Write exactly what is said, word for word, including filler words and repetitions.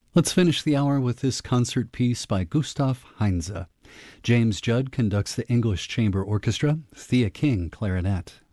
Let's finish the hour with this concert piece by Gustav Heinze. James Judd conducts the English Chamber Orchestra, Thea King clarinet.